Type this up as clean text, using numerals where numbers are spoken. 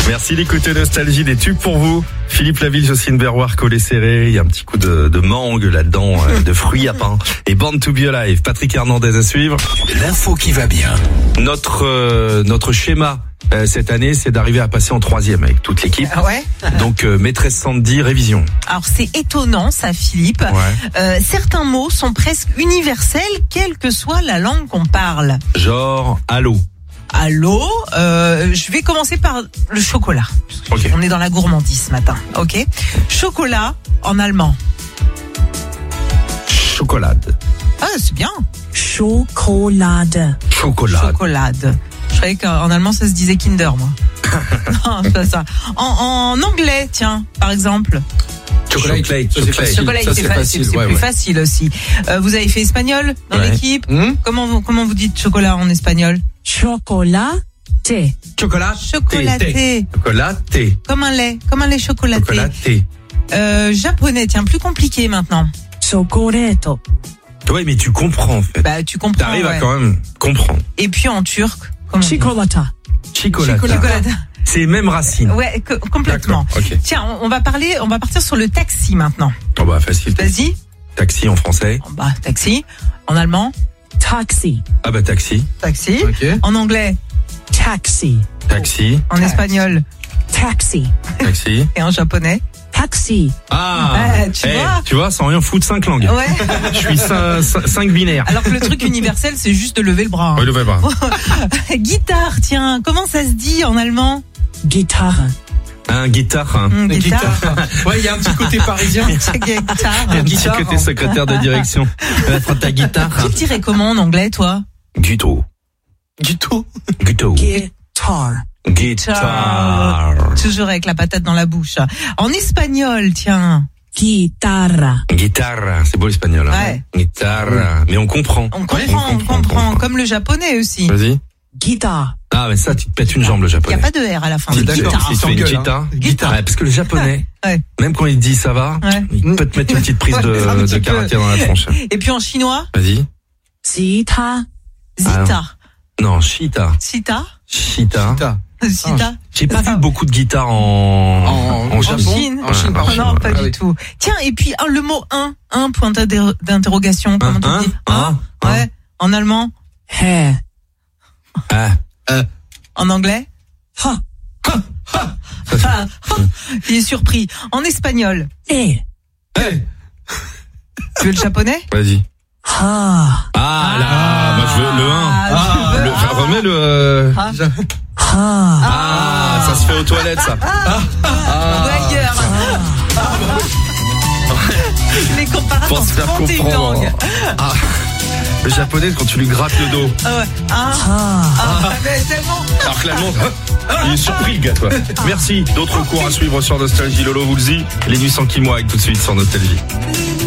Merci d'écouter Nostalgie, des tubes pour vous. Philippe Laville, Jocelyne Berroir, Collet Serré. Il y a un petit coup de mangue là-dedans, de fruits à pain. Et Born to be Alive. Patrick Hernandez à suivre. L'info qui va bien. Notre schéma cette année, c'est d'arriver à passer en 3e avec toute l'équipe. Ah ouais. Donc maîtresse Sandy, révision. Alors c'est étonnant ça, Philippe. Ouais. Certains mots sont presque universels, quelle que soit la langue qu'on parle. Genre allô. Allô, je vais commencer par le chocolat. Ok. On est dans la gourmandise ce matin, ok. Chocolat en allemand. Chocolade. Ah, c'est bien. Schokolade. Chocolade. Chocolade. Je croyais qu'en allemand ça se disait Kinder, moi. Non, c'est pas ça. En anglais, tiens, par exemple. Chocolate. Chocolat, c'est plus facile aussi. Vous avez fait espagnol dans l'équipe. Comment vous dites chocolat en espagnol? Chocolate. Chocolaté. Chocolaté. Comme un lait chocolaté. Chocolaté. Japonais, tiens, plus compliqué maintenant. Chocoreto. Ouais, mais tu comprends en fait. Bah, tu comprends. T'arrives à quand même comprendre. Et puis en turc, comment on dit? Chocolata. Chocolata. C'est les mêmes racines. Ouais, complètement. D'accord, ok. Tiens, on va partir sur le taxi maintenant. Oh bah facile. Vas-y. Taxi en français. Bah, taxi. En allemand. Taxi. Ah bah taxi. Taxi. Ok. En anglais. Taxi. Taxi. En espagnol. Taxi. Taxi. Et en japonais. Taxi. Tu vois, sans rien foutre 5 langues. Ouais. Je suis 5 binaires. Alors que le truc universel, c'est juste de lever le bras. Oui, levez le bras. Guitare, tiens, comment ça se dit en allemand? Guitare. Un guitare. Guitare. Ouais, il y a un petit côté parisien. Guitare. Un petit côté secrétaire de direction. Prends ta guitare. Tu dirais comment en anglais, toi? Guito. Guito. Guitare. Toujours avec la patate dans la bouche. En espagnol, tiens. Guitarra. Guitare. C'est beau l'espagnol. Ouais. Guitare. Mais on comprend. On comprend. Comme le japonais aussi. Vas-y. Guitare. Ah, mais ça, tu te pètes une jambe, le Il n'y japonais. a pas de R à la fin. C'est d'accord. d'accord. Il te fait une guitare. Guitare. Ouais, parce que le japonais, Ouais. même quand il te dit ça va, Ouais. il peut te mettre une petite prise Ouais, un de petit peu. caractère dans la tronche. Et puis en chinois, Vas-y. Zita. Zita. Non, Chita. Sita. Chita. Sita. J'ai pas vu beaucoup de guitares en En Japon. Chine. En Chine, pardon. Non, pas Ah du oui. tout. Tiens, et puis le mot un point d'interrogation. Comment on dit? Ouais. En allemand. He. En anglais. Ha. Il est surpris. En espagnol. Eh. Tu veux le japonais? Vas-y. Ha. Ah là, moi je veux le 1. Remets le. Ha. Ça se fait aux toilettes ça. Ou ailleurs. Les comparaisons Pour se faire sont une comprendre. langue. Le japonais quand tu lui grattes le dos. Mais tellement. Alors que l'allemand, il est surpris le gars toi. Merci. D'autres cours à suivre sur Nostalgie. Lolo vous le dit. Les nuits sans Kim Wag tout de suite sur Nostalgie.